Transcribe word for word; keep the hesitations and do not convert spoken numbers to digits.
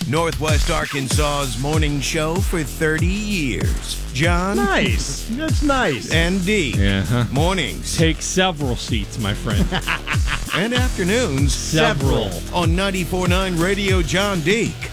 Northwest Arkansas's morning show for thirty years. John. Nice. That's nice. And D. Yeah. Huh? Mornings. Take several seats, my friend. And afternoons. Several. On ninety-four point nine Radio John Deek.